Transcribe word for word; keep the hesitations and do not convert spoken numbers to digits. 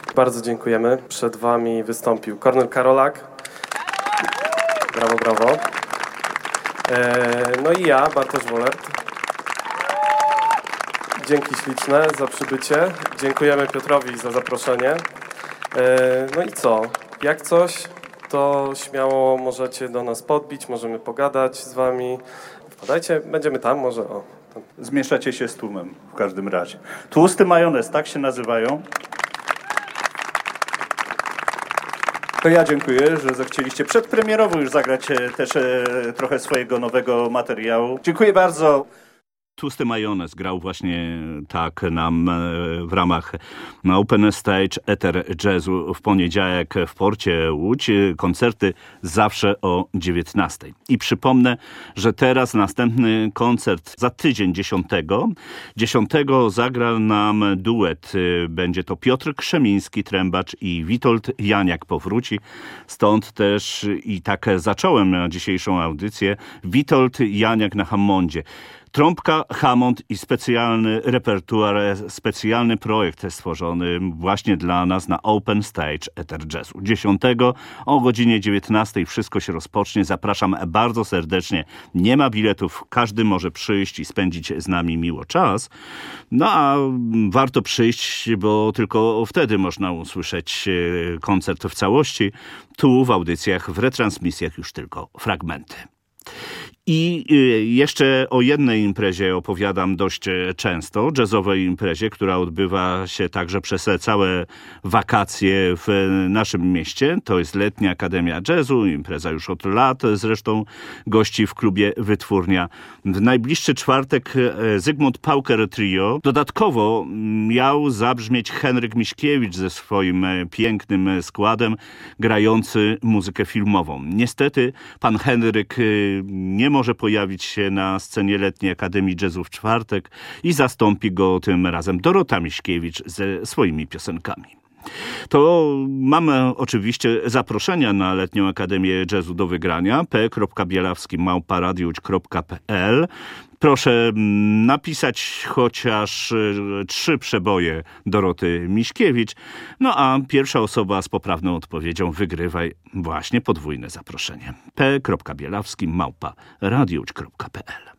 Bardzo dziękujemy. Przed wami wystąpił Kornel Karolak. Brawo, brawo. No i ja, Bartosz Wolert. Dzięki śliczne za przybycie. Dziękujemy Piotrowi za zaproszenie. No i co? Jak coś, to śmiało możecie do nas podbić, możemy pogadać z wami. Wpadajcie, będziemy tam może. O. Tam. Zmieszacie się z tłumem w każdym razie. Tłusty majonez, tak się nazywają. To ja dziękuję, że zechcieliście przedpremierowo już zagrać też e, trochę swojego nowego materiału. Dziękuję bardzo. Tłusty majonez grał właśnie tak nam w ramach Open Stage Ether Jazzu w poniedziałek w Porcie Łódź. Koncerty zawsze o dziewiętnastej. I przypomnę, że teraz następny koncert za tydzień, dziesiątego. dziesiątego zagra nam duet. Będzie to Piotr Krzemiński, trębacz, i Witold Janiak powróci. Stąd też i tak zacząłem dzisiejszą audycję. Witold Janiak na Hammondzie. Trąbka, Hammond i specjalny repertuar, specjalny projekt stworzony właśnie dla nas na Open Stage Ether Jazzu. dziesiątego o godzinie dziewiętnastej wszystko się rozpocznie. Zapraszam bardzo serdecznie. Nie ma biletów, każdy może przyjść i spędzić z nami miło czas. No a warto przyjść, bo tylko wtedy można usłyszeć koncert w całości. Tu w audycjach, w retransmisjach już tylko fragmenty. I jeszcze o jednej imprezie opowiadam dość często, jazzowej imprezie, która odbywa się także przez całe wakacje w naszym mieście. To jest Letnia Akademia Jazzu, impreza już od lat, zresztą gości w klubie Wytwórnia. W najbliższy czwartek Zygmunt Pauker Trio. Dodatkowo miał zabrzmieć Henryk Miśkiewicz ze swoim pięknym składem, grający muzykę filmową. Niestety pan Henryk nie może pojawić się na scenie Letniej Akademii Jazzu w czwartek i zastąpi go tym razem Dorota Miśkiewicz ze swoimi piosenkami. To mamy oczywiście zaproszenia na Letnią Akademię Jazzu do wygrania. p kropka bielawski małpa radiuć kropka p l. Proszę napisać chociaż trzy przeboje Doroty Miśkiewicz. No a pierwsza osoba z poprawną odpowiedzią wygrywa właśnie podwójne zaproszenie. p kropka bielawski małpa radiuć kropka p l.